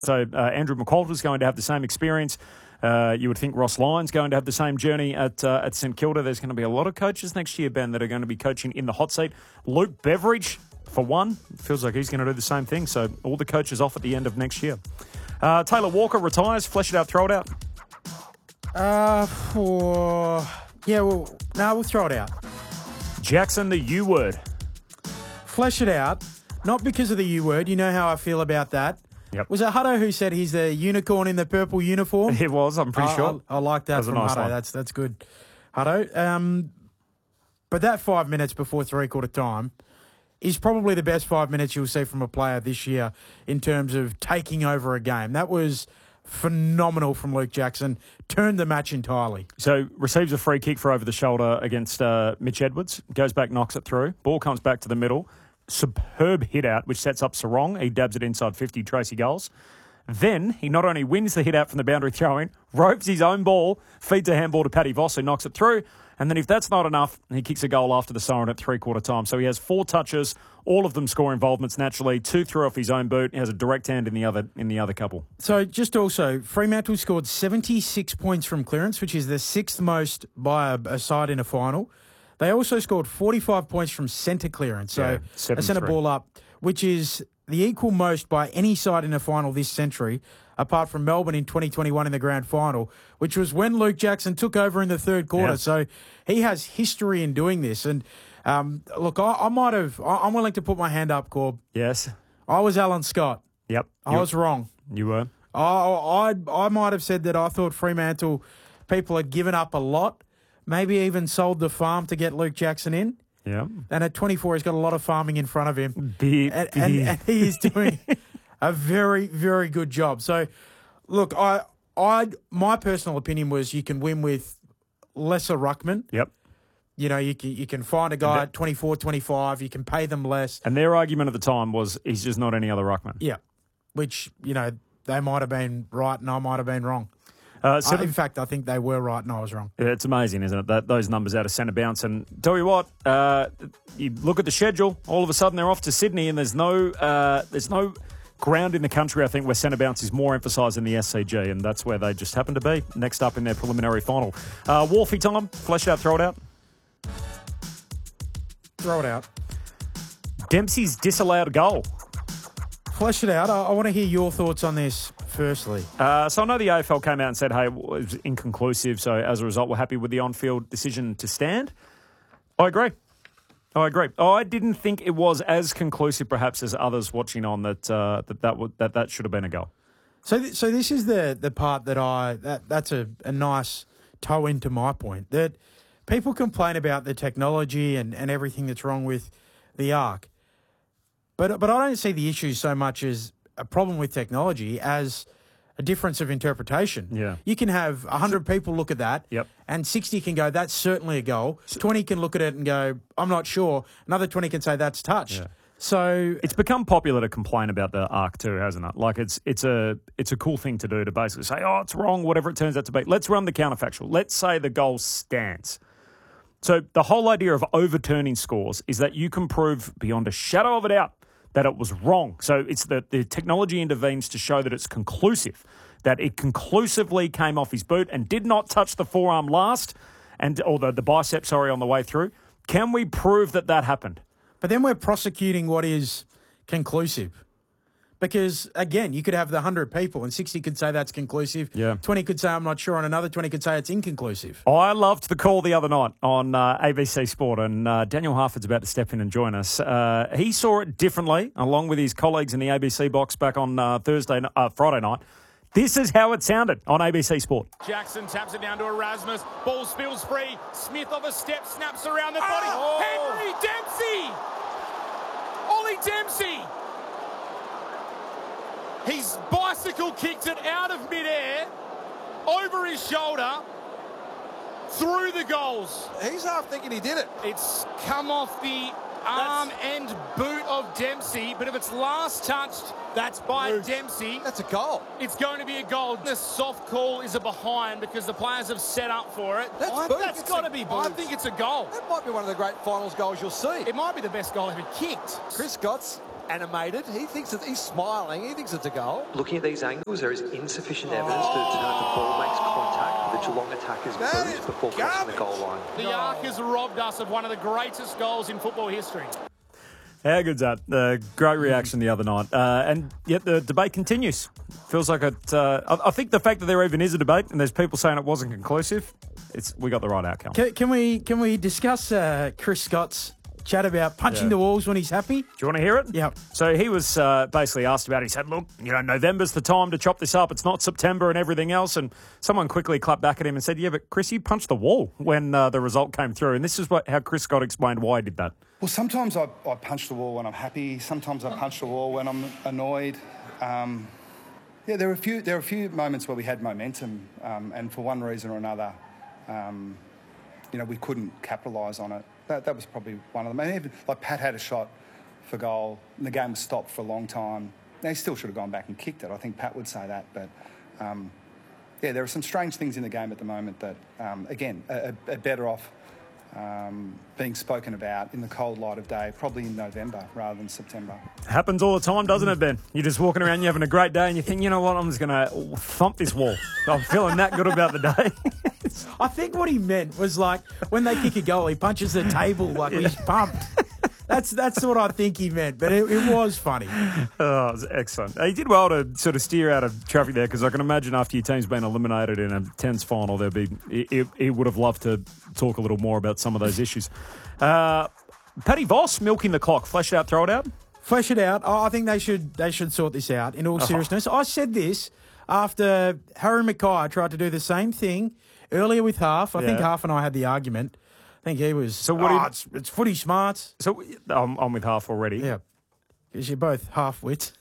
So Andrew McQualter's going to have the same experience. You would think Ross Lyon's going to have the same journey at St Kilda. There's going to be a lot of coaches next year, Ben, that are going to be coaching in the hot seat. Luke Beveridge, for one, feels like he's going to do the same thing. So all the coaches off at the end of next year. Taylor Walker retires. Flesh it out, throw it out. We'll throw it out. Jackson, the U word. Flesh it out. Not because of the U word. You know how I feel about that. Yep. Was it Hutto who said he's the unicorn in the purple uniform? It was, I'm pretty sure. I like that from nice Hutto. line. That's good, Hutto. But that 5 minutes before three-quarter time is probably the best 5 minutes you'll see from a player this year in terms of taking over a game. That was phenomenal from Luke Jackson. Turned the match entirely. So receives a free kick for over the shoulder against Mitch Edwards. Goes back, knocks it through. Ball comes back to the middle. Superb hit out, which sets up Sarong. He dabs it inside 50, Tracy Gulls. Then he not only wins the hit out from the boundary throw-in, ropes his own ball, feeds a handball to Paddy Voss, who knocks it through. And then if that's not enough, he kicks a goal after the siren at three-quarter time. So he has 4 touches, all of them score involvements naturally, 2 through off his own boot. He has a direct hand in the other couple. So just also, Fremantle scored 76 points from clearance, which is the 6th most by a side in a final. They also scored 45 points from centre clearance, so a centre ball up, which is the equal most by any side in a final this century, apart from Melbourne in 2021 in the grand final, which was when Luke Jackson took over in the third quarter. Yeah. So he has history in doing this. And look, I'm willing to put my hand up, Corb. Yes. I was Alan Scott. Yep. I was wrong. You were. I might have said that I thought Fremantle people had given up a lot. Maybe even sold the farm to get Luke Jackson in. Yeah. And at 24, he's got a lot of farming in front of him. And he is doing a very, very good job. So, look, my personal opinion was you can win with lesser ruckman. Yep. You know, you can find a guy at 24, 25. You can pay them less. And their argument at the time was he's just not any other ruckman. Yeah. Which, you know, they might have been right and I might have been wrong. In fact, I think they were right and I was wrong. It's amazing, isn't it, those numbers out of centre bounce. And tell you what, you look at the schedule, all of a sudden they're off to Sydney and there's no ground in the country, I think, where centre bounce is more emphasised in the SCG, and that's where they just happen to be, next up in their preliminary final. Wolfie time, flesh it out, throw it out. Throw it out. Dempsey's disallowed goal. Flesh it out. I want to hear your thoughts on this firstly. So I know the AFL came out and said, hey, it was inconclusive, so as a result, we're happy with the on-field decision to stand. I agree. I didn't think it was as conclusive, perhaps, as others watching on that should have been a goal. So this is the part that's a nice toe into my point, that people complain about the technology and everything that's wrong with the ARC. But I don't see the issue so much as a problem with technology as a difference of interpretation. Yeah. You can have 100 people look at that, and 60 can go, that's certainly a goal. 20 can look at it and go, I'm not sure. Another 20 can say that's touched. Yeah. So it's become popular to complain about the ARC too, hasn't it? Like it's a cool thing to do, to basically say, oh, it's wrong, whatever it turns out to be. Let's run the counterfactual. Let's say the goal stands. So the whole idea of overturning scores is that you can prove beyond a shadow of a doubt that it was wrong. So it's the technology intervenes to show that it's conclusive, that it conclusively came off his boot and did not touch the forearm last, or the bicep, on the way through. Can we prove that happened? But then we're prosecuting what is conclusive. Because, again, you could have the 100 people and 60 could say that's conclusive. Yeah. 20 could say I'm not sure, and another 20 could say it's inconclusive. I loved the call the other night on ABC Sport, and Daniel Harford's about to step in and join us. He saw it differently, along with his colleagues in the ABC box back on Friday night. This is how it sounded on ABC Sport. Jackson taps it down to Erasmus. Ball spills free. Smith off a step, snaps around the body. Henry Dempsey! Ollie Dempsey! He's bicycle kicked it out of midair, over his shoulder, through the goals. He's half thinking he did it. It's come off the arm and boot of Dempsey, but if it's last touched, that's by Dempsey. That's a goal. It's going to be a goal. The soft call is a behind because the players have set up for it. That's got to be boot. I think it's a goal. That might be one of the great finals goals you'll see. It might be the best goal ever kicked. Chris Scotts animated. He thinks he's smiling. He thinks it's a goal. Looking at these angles, there is insufficient evidence to determine the ball makes contact with the Geelong attackers' boots before crossing the goal line. The Ark has robbed us of one of the greatest goals in football history. How good's that? Great reaction the other night. And yet the debate continues. Feels like it. I think the fact that there even is a debate and there's people saying it wasn't conclusive, we got the right outcome. Can we discuss Chris Scott's chat about punching the walls when he's happy? Do you want to hear it? Yeah. So he was basically asked about it. He said, look, November's the time to chop this up. It's not September and everything else. And someone quickly clapped back at him and said, yeah, but Chris, you punched the wall when the result came through. And this is how Chris Scott explained why he did that. Well, sometimes I punch the wall when I'm happy. Sometimes I punch the wall when I'm annoyed. There were a few moments where we had momentum, and for one reason or another, we couldn't capitalise on it. That was probably one of them. And even, like, Pat had a shot for goal, and the game was stopped for a long time. Now, he still should have gone back and kicked it. I think Pat would say that, but there are some strange things in the game at the moment that, again, are better off being spoken about in the cold light of day, probably in November rather than September. Happens all the time, doesn't it, Ben? You're just walking around, you're having a great day, and you think, you know what, I'm just going to thump this wall. I'm feeling that good about the day. I think what he meant was, like, when they kick a goal, he punches the table like he's pumped. That's what I think he meant, but it was funny. Oh, it was excellent. He did well to sort of steer out of traffic there, because I can imagine after your team's been eliminated in a Tens final, he would have loved to talk a little more about some of those issues. Paddy Voss milking the clock. Flesh it out, throw it out? Flesh it out. I think they should sort this out, in all seriousness. I said this after Harry Mackay tried to do the same thing earlier with Half. I think Half and I had the argument. I think he was, it's footy smarts. So I'm with Half already. Yeah, because you're both half-wits.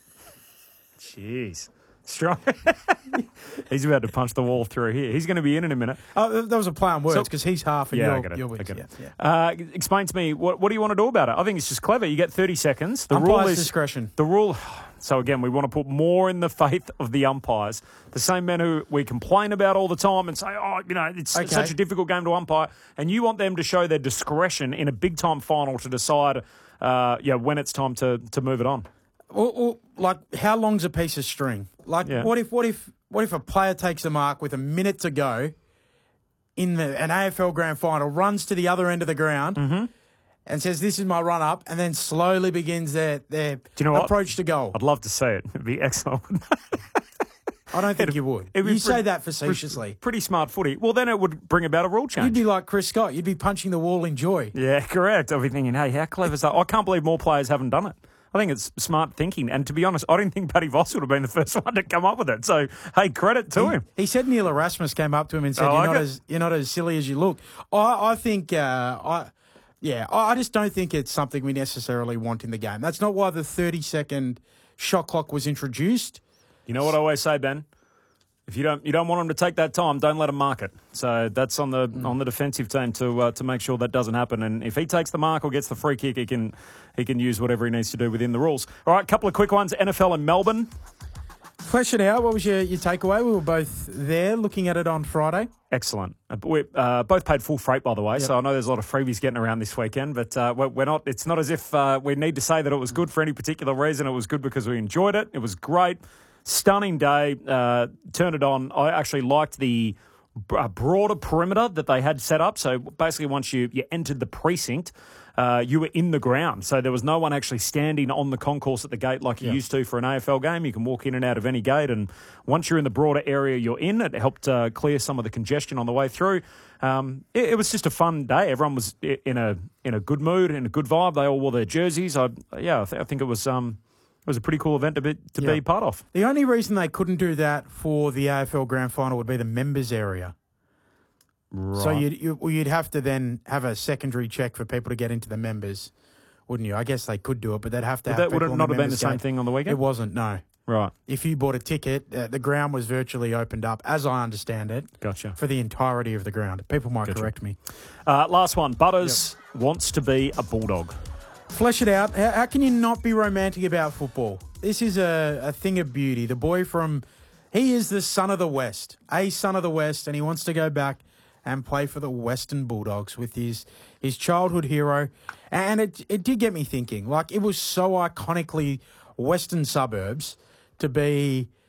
Jeez. Strong. He's about to punch the wall through here. He's going to be in a minute. That was a play on words, because he's half and you're with. Yeah. Explain to me, what do you want to do about it? I think it's just clever. You get 30 seconds. The umpire's rule is discretion. The rule... So, again, we want to put more in the faith of the umpires. The same men who we complain about all the time and say, it's such a difficult game to umpire. And you want them to show their discretion in a big-time final to decide when it's time to move it on. Or, like, how long's a piece of string? Like, what if a player takes a mark with a minute to go in an AFL Grand Final, runs to the other end of the ground... and says, this is my run-up, and then slowly begins their approach to goal. I'd love to see it. It'd be excellent. I don't think you would. You say that facetiously. Pretty smart footy. Well, then it would bring about a rule change. You'd be like Chris Scott. You'd be punching the wall in joy. Yeah, correct. I'll be thinking, hey, how clever is that? I can't believe more players haven't done it. I think it's smart thinking. And to be honest, I didn't think Paddy Voss would have been the first one to come up with it. So, hey, credit to him. He said Neil Erasmus came up to him and said, you're not as silly as you look. I think... I just don't think it's something we necessarily want in the game. That's not why the 30-second shot clock was introduced. You know what I always say, Ben? If you don't want them to take that time, don't let them mark it. So that's on the defensive team to make sure that doesn't happen. And if he takes the mark or gets the free kick, he can use whatever he needs to do within the rules. All right, a couple of quick ones. NFL in Melbourne. Flesh it out. What was your takeaway? We were both there looking at it on Friday. Excellent. We both paid full freight, by the way, so I know there's a lot of freebies getting around this weekend, but we're not. It's not as if we need to say that it was good for any particular reason. It was good because we enjoyed it. It was great. Stunning day. Turned it on. I actually liked the broader perimeter that they had set up. So basically once you entered the precinct, you were in the ground. So there was no one actually standing on the concourse at the gate like you used to for an AFL game. You can walk in and out of any gate. And once you're in the broader area you're in, it helped clear some of the congestion on the way through. It was just a fun day. Everyone was in a good mood, in a good vibe. They all wore their jerseys. I think it was a pretty cool event to be part of. The only reason they couldn't do that for the AFL Grand Final would be the members area. Right. So you'd have to then have a secondary check for people to get into the members, wouldn't you? I guess they could do it, but they'd have to have people would it not have been the same thing on the weekend? It wasn't, no. Right. If you bought a ticket, the ground was virtually opened up, as I understand it, for the entirety of the ground. People might correct me. Last one. Butters wants to be a Bulldog. Flesh it out. How can you not be romantic about football? This is a thing of beauty. The boy he is the son of the West, and he wants to go back and play for the Western Bulldogs with his childhood hero. And it did get me thinking. Like, it was so iconically Western suburbs to be